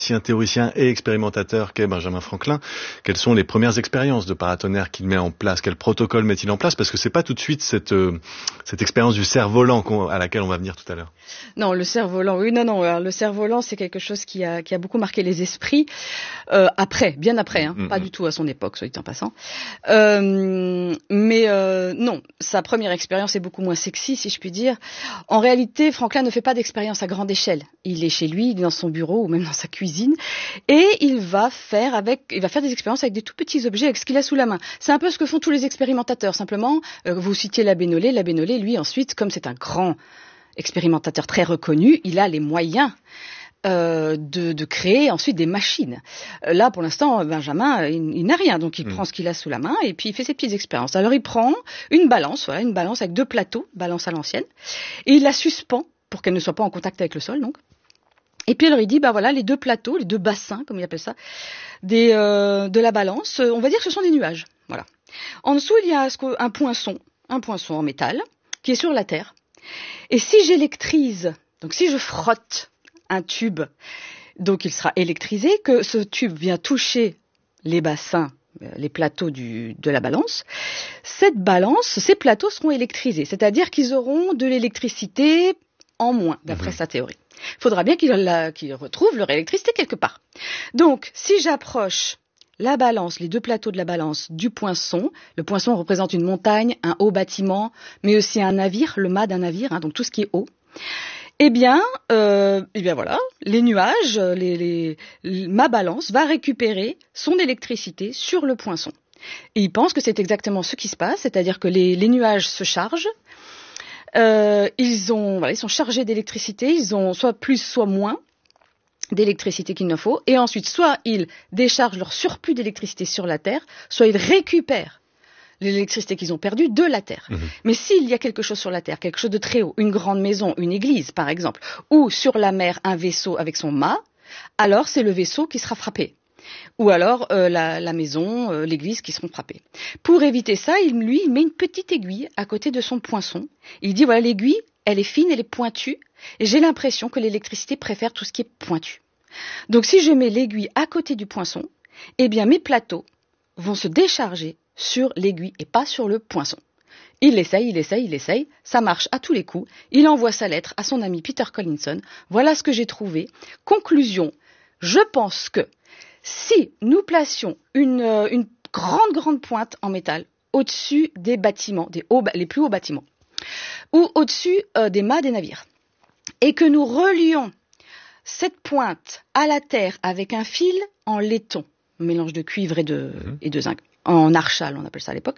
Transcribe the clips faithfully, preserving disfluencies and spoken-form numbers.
théoricien et expérimentateur qu'est Benjamin Franklin, quelles sont les premières expériences de paratonnerre qu'il met en place? Quel protocole met-il en place? Parce que c'est pas tout de suite cette, euh, cette expérience du cerf-volant à laquelle on va venir tout à l'heure. Non, le cerf-volant, oui, non, non. Alors, le cerf-volant, c'est quelque chose qui a, qui a beaucoup marqué les esprits. Euh, après, bien après, hein, mm-hmm. pas du tout à son époque, soit dit en passant. Euh, mais euh, non, sa première expérience est beaucoup moins sexy, si je puis dire. En réalité, Franklin ne fait pas d'expérience à grande échelle. Il est chez lui, il est dans son bureau ou même dans sa cuisine. Et il va faire avec, il va faire des expériences avec des tout petits objets, avec ce qu'il a sous la main. C'est un peu ce que font tous les expérimentateurs. Simplement, euh, vous citiez la Bénolé, la Bénolé, lui ensuite, comme c'est un grand expérimentateur très reconnu, il a les moyens euh, de, de créer ensuite des machines. Euh, là, pour l'instant, Benjamin, il, il n'a rien, donc il mmh. prend ce qu'il a sous la main et puis il fait ses petites expériences. Alors il prend une balance, voilà, une balance avec deux plateaux, balance à l'ancienne, et il la suspend pour qu'elle ne soit pas en contact avec le sol, donc. Et puis alors il dit, bah voilà, les deux plateaux, les deux bassins, comme il appelle ça, des, euh, de la balance, on va dire que ce sont des nuages. Voilà. En dessous, il y a un poinçon, un poinçon en métal, qui est sur la Terre. Et si j'électrise, donc si je frotte un tube, donc il sera électrisé, que ce tube vient toucher les bassins, les plateaux du, de la balance, cette balance, ces plateaux seront électrisés, c'est-à-dire qu'ils auront de l'électricité en moins, d'après mmh. sa théorie. Il faudra bien qu'ils, la, qu'ils retrouvent leur électricité quelque part. Donc, si j'approche la balance, les deux plateaux de la balance du poinçon, le poinçon représente une montagne, un haut bâtiment, mais aussi un navire, le mât d'un navire, hein, donc tout ce qui est haut. Eh bien, euh, eh bien voilà, les nuages, les, les, ma balance va récupérer son électricité sur le poinçon. Et il pense que c'est exactement ce qui se passe, c'est-à-dire que les, les nuages se chargent. Euh, ils ont, voilà, ils sont chargés d'électricité, ils ont soit plus, soit moins d'électricité qu'il ne faut, et ensuite, soit ils déchargent leur surplus d'électricité sur la Terre, soit ils récupèrent l'électricité qu'ils ont perdue de la Terre. Mmh. Mais s'il y a quelque chose sur la Terre, quelque chose de très haut, une grande maison, une église, par exemple, ou sur la mer, un vaisseau avec son mât, alors c'est le vaisseau qui sera frappé. Ou alors euh, la, la maison, euh, l'église qui seront frappées. Pour éviter ça, il, lui, il met une petite aiguille à côté de son poinçon. Il dit, voilà, l'aiguille, elle est fine, elle est pointue, et j'ai l'impression que l'électricité préfère tout ce qui est pointu. Donc si je mets l'aiguille à côté du poinçon, eh bien mes plateaux vont se décharger sur l'aiguille et pas sur le poinçon. Il essaye, il essaye, il essaye, ça marche à tous les coups. Il envoie sa lettre à son ami Peter Collinson. Voilà ce que j'ai trouvé. Conclusion, je pense que si nous placions une, euh, une grande, grande pointe en métal au-dessus des bâtiments, des hauts, les plus hauts bâtiments, ou au-dessus euh, des mâts des navires, et que nous relions cette pointe à la terre avec un fil en laiton, un mélange de cuivre et de, mmh. et de zinc, en archal, on appelle ça à l'époque.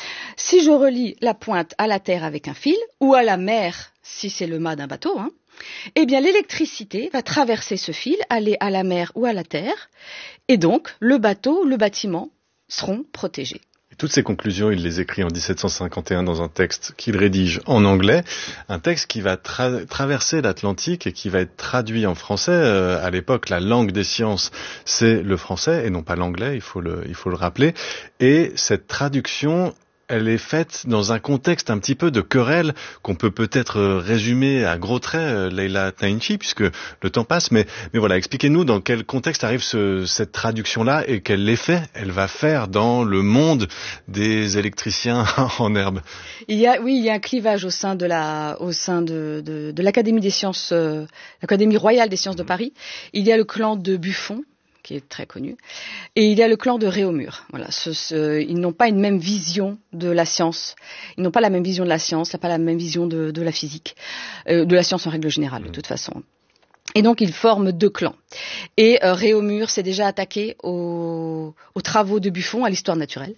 Si je relie la pointe à la terre avec un fil, ou à la mer, si c'est le mât d'un bateau, hein, eh bien l'électricité va traverser ce fil, aller à la mer ou à la terre, et donc le bateau, le bâtiment seront protégés. Et toutes ces conclusions, il les écrit en dix-sept cent cinquante et un dans un texte qu'il rédige en anglais, un texte qui va tra- traverser l'Atlantique et qui va être traduit en français. Euh, à l'époque, la langue des sciences, c'est le français et non pas l'anglais, il faut le, il faut le rappeler. Et cette traduction, elle est faite dans un contexte un petit peu de querelle qu'on peut peut-être résumer à gros traits, Leila Tainchi, puisque le temps passe. Mais, mais voilà, expliquez-nous dans quel contexte arrive ce, cette traduction-là et quel effet elle va faire dans le monde des électriciens en herbe. Il y a, oui, il y a un clivage au sein de la, au sein de, de, de l'Académie des sciences, euh, l'Académie royale des sciences de Paris. Il y a le clan de Buffon, qui est très connu, et il y a le clan de Réaumur. Voilà, ce, ce, ils n'ont pas une même vision de la science, ils n'ont pas la même vision de la science, ils n'ont pas la même vision de, de la physique, euh, de la science en règle générale, de toute façon. Et donc, ils forment deux clans. Et euh, Réaumur s'est déjà attaqué aux, aux travaux de Buffon, à l'histoire naturelle.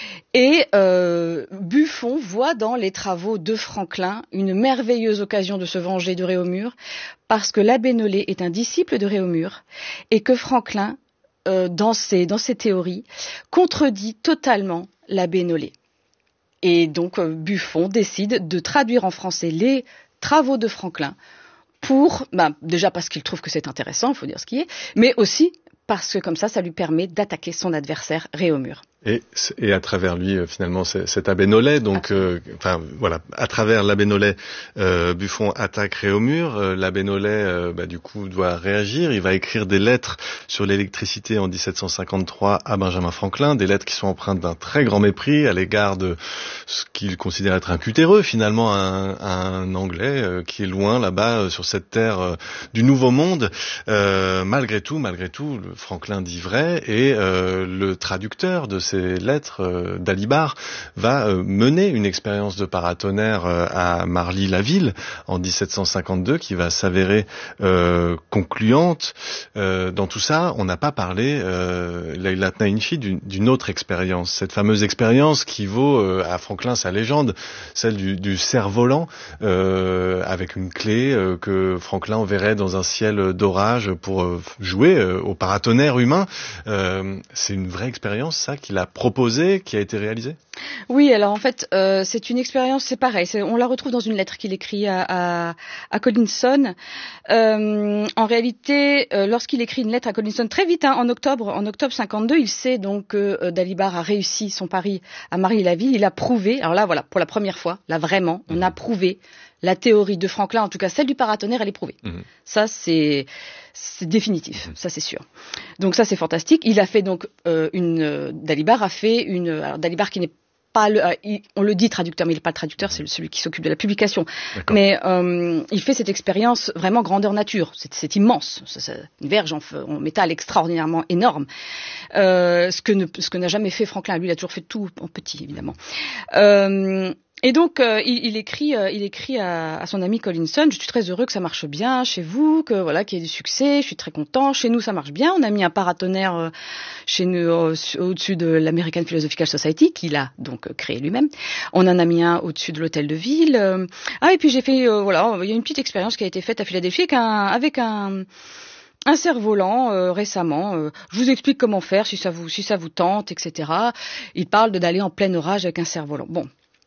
Et euh, Buffon voit dans les travaux de Franklin une merveilleuse occasion de se venger de Réaumur, parce que la Bénolé est un disciple de Réaumur, et que Franklin, euh, dans ses, dans ses théories, contredit totalement la Bénolé. Et donc, euh, Buffon décide de traduire en français les travaux de Franklin, pour, ben, déjà parce qu'il trouve que c'est intéressant, il faut dire ce qui est, mais aussi parce que comme ça, ça lui permet d'attaquer son adversaire Réaumur. Et, et à travers lui, euh, finalement, c'est, cet abbé Nollet, donc, euh, enfin, voilà, à travers l'abbé Nollet, euh, Buffon attaque Réaumur. Euh, l'abbé Nollet, euh, bah, du coup, doit réagir. Il va écrire des lettres sur l'électricité en dix-sept cent cinquante-trois à Benjamin Franklin, des lettres qui sont empreintes d'un très grand mépris à l'égard de ce qu'il considère être un cutéreux, finalement, un, un Anglais euh, qui est loin là-bas euh, sur cette terre euh, du Nouveau Monde. Euh, malgré tout, malgré tout, le Franklin dit vrai, et euh, le traducteur de ces lettres, euh, Dalibard, va euh, mener une expérience de paratonnerre euh, à Marly-la-Ville en dix-sept cent cinquante-deux qui va s'avérer euh, concluante. Euh, dans tout ça, on n'a pas parlé, euh, Leila Tnaïnchi, d'une, d'une autre expérience, cette fameuse expérience qui vaut euh, à Franklin sa légende, celle du, du cerf-volant, euh, avec une clé euh, que Franklin enverrait dans un ciel d'orage pour euh, jouer euh, au paratonnerre humain. Euh, c'est une vraie expérience, ça, qu'il a proposée, qui a été réalisée ? Oui, alors en fait, euh, c'est une expérience, c'est pareil, c'est, on la retrouve dans une lettre qu'il écrit à, à, à Collinson. Euh, en réalité, euh, lorsqu'il écrit une lettre à Collinson, très vite, hein, en octobre, en octobre cinquante-deux, il sait donc que euh, Dalibard a réussi son pari à Marly-la-Ville. Il a prouvé, alors là, voilà, pour la première fois, là vraiment, on a prouvé la théorie de Franklin, en tout cas celle du paratonnerre, elle est prouvée. Mmh. Ça, c'est, c'est définitif, mmh. ça c'est sûr. Donc ça, c'est fantastique. Il a fait donc euh, une, euh, Dalibard a fait une, alors Dalibard qui n'est pas le, euh, il, on le dit traducteur, mais il n'est pas le traducteur, c'est celui qui s'occupe de la publication. D'accord. Mais euh, il fait cette expérience vraiment grandeur nature. C'est, c'est immense. C'est, c'est une verge en, en métal extraordinairement énorme. Euh, ce que ne, ce que n'a jamais fait Franklin. Lui, il a toujours fait tout en petit, évidemment. Euh, Et donc, euh, il, il écrit, euh, il écrit à, à son ami Collinson, je suis très heureux que ça marche bien chez vous, que voilà, qu'il y ait du succès, je suis très content. Chez nous, ça marche bien. On a mis un paratonnerre euh, chez nous euh, au-dessus de l'American Philosophical Society, qu'il a donc euh, créé lui-même. On en a mis un au-dessus de l'hôtel de ville. Euh, ah, et puis j'ai fait, euh, voilà, il y a une petite expérience qui a été faite à Philadelphie avec un, avec un Un cerf-volant euh, récemment. Euh, je vous explique comment faire si ça vous, si ça vous tente, et cetera. Il parle de d'aller en plein orage avec un cerf-volant. Bon.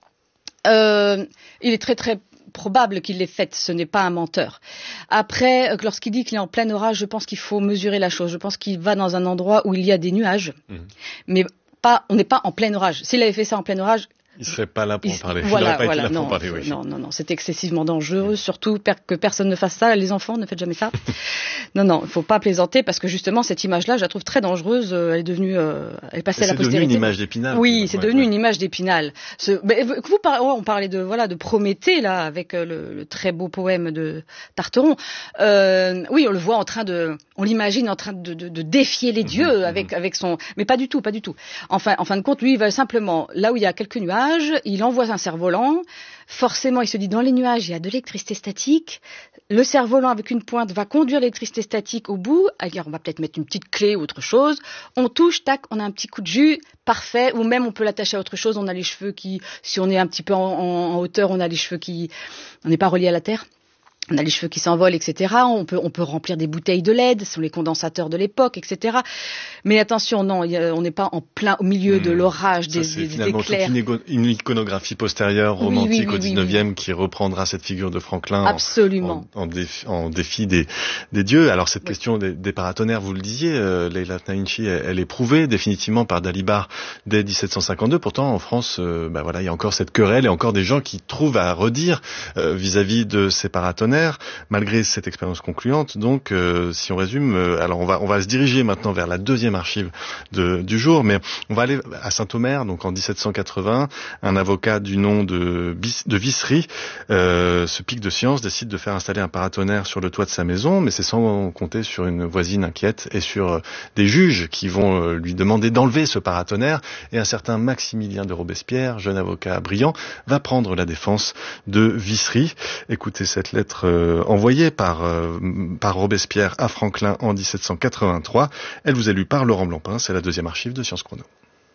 Euh, il est très très probable qu'il l'ait faite, ce n'est pas un menteur. Après, lorsqu'il dit qu'il est en plein orage, je pense qu'il faut mesurer la chose. Je pense qu'il va dans un endroit où il y a des nuages, mmh. mais pas, on n'est pas en plein orage. S'il avait fait ça en plein orage, il serait pas là pour il, en parler. Voilà, il voilà, pas non, pour en parler, oui. non, non, non, c'est excessivement dangereux, mmh. surtout per- que personne ne fasse ça. Les enfants, ne faites jamais ça. non, non, il faut pas plaisanter parce que justement cette image-là, je la trouve très dangereuse. Elle est devenue, euh, elle est passée à la postérité. C'est devenu une image d'Épinal. Oui, c'est ouais, devenu ouais. une image d'Épinal. Ce, mais, vous par- oh, on parlait de voilà de Prométhée là avec euh, le, le très beau poème de Tarteron. Euh, oui, on le voit en train de, on l'imagine en train de, de, de défier les dieux mmh, avec mmh. avec son, mais pas du tout, pas du tout. Enfin, en fin de compte, lui, il va simplement là où il y a quelques nuages, il envoie un cerf-volant. Forcément, il se dit dans les nuages, il y a de l'électricité statique. Le cerf-volant avec une pointe va conduire l'électricité statique au bout. Alors, on va peut-être mettre une petite clé ou autre chose. On touche, tac, on a un petit coup de jus, parfait. Ou même, on peut l'attacher à autre chose. On a les cheveux qui, si on est un petit peu en, en, en hauteur, on a les cheveux qui, on n'est pas relié à la terre. On a les cheveux qui s'envolent, et cetera. On peut, on peut remplir des bouteilles de L E D, ce sont les condensateurs de l'époque, et cetera. Mais attention, non, y a, on n'est pas en plein au milieu mmh. de l'orage, des, Ça, des, des éclairs. C'est une, une iconographie postérieure, romantique oui, oui, oui, au dix-neuvième, oui, oui. qui reprendra cette figure de Franklin Absolument. En, en, défi, en défi des, des dieux. Alors cette oui. question des, des paratonnerres, vous le disiez, euh, Leila Tnaïnchi, elle, elle est prouvée définitivement par Dalibard dès dix-sept cent cinquante-deux. Pourtant, en France, euh, bah voilà, il y a encore cette querelle et encore des gens qui trouvent à redire euh, vis-à-vis de ces paratonnerres, malgré cette expérience concluante. Donc, euh, si on résume, euh, alors on va on va se diriger maintenant vers la deuxième archive de, du jour, mais on va aller à Saint-Omer, donc en dix-sept cent quatre-vingts, un avocat du nom de, de Vissery, euh, ce pic de science, décide de faire installer un paratonnerre sur le toit de sa maison, mais c'est sans compter sur une voisine inquiète et sur euh, des juges qui vont euh, lui demander d'enlever ce paratonnerre, et un certain Maximilien de Robespierre, jeune avocat brillant, va prendre la défense de Vissery. Écoutez cette lettre euh, envoyée par, euh, par Robespierre à Franklin en dix-sept cent quatre-vingt-trois. Elle vous est lue par Laurent Blampin, c'est la deuxième archive de Science Chrono.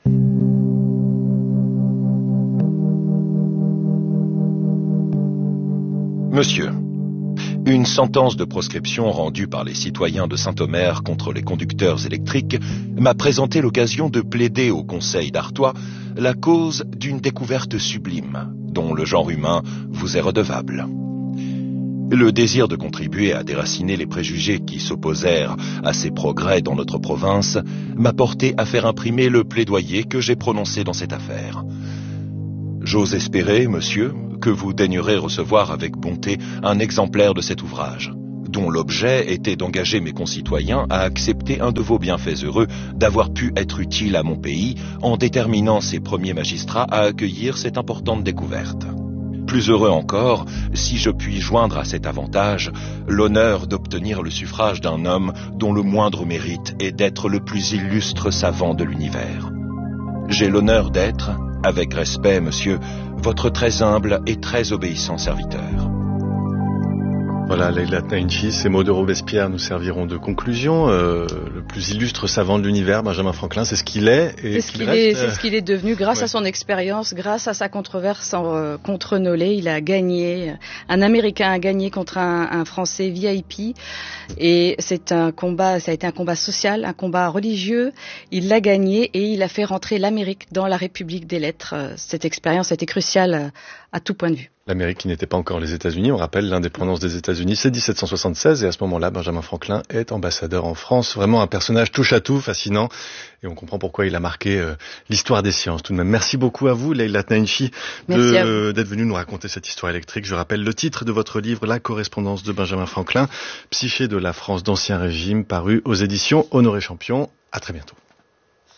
Monsieur, une sentence de proscription rendue par les citoyens de Saint-Omer contre les conducteurs électriques m'a présenté l'occasion de plaider au Conseil d'Artois la cause d'une découverte sublime dont le genre humain vous est redevable. Le désir de contribuer à déraciner les préjugés qui s'opposèrent à ces progrès dans notre province m'a porté à faire imprimer le plaidoyer que j'ai prononcé dans cette affaire. J'ose espérer, monsieur, que vous daignerez recevoir avec bonté un exemplaire de cet ouvrage, dont l'objet était d'engager mes concitoyens à accepter un de vos bienfaits heureux d'avoir pu être utile à mon pays en déterminant ses premiers magistrats à accueillir cette importante découverte. Plus heureux encore, si je puis joindre à cet avantage l'honneur d'obtenir le suffrage d'un homme dont le moindre mérite est d'être le plus illustre savant de l'univers. J'ai l'honneur d'être, avec respect, monsieur, votre très humble et très obéissant serviteur. Voilà, Leïla Tnaïnchi, ces mots de Robespierre nous serviront de conclusion. Euh, le plus illustre savant de l'univers, Benjamin Franklin, c'est ce qu'il est. Et c'est ce qu'il est, c'est ce qu'il est devenu grâce ouais. à son expérience, grâce à sa controverse en, euh, contre Nollet. Il a gagné, un Américain a gagné contre un, un Français V I P. Et c'est un combat, ça a été un combat social, un combat religieux. Il l'a gagné et il a fait rentrer l'Amérique dans la République des lettres. Cette expérience a été cruciale à tout point de vue. L'Amérique qui n'était pas encore les États-Unis, on rappelle l'indépendance des États-Unis, c'est dix-sept cent soixante-seize et à ce moment-là, Benjamin Franklin est ambassadeur en France. Vraiment un personnage touche à tout, fascinant et on comprend pourquoi il a marqué euh, l'histoire des sciences. Tout de même, merci beaucoup à vous, Leïla Tnaïnchi, de, d'être venue nous raconter cette histoire électrique. Je rappelle le titre de votre livre, La correspondance de Benjamin Franklin, Psyché de la France d'Ancien Régime, paru aux éditions Honoré Champion. À très bientôt.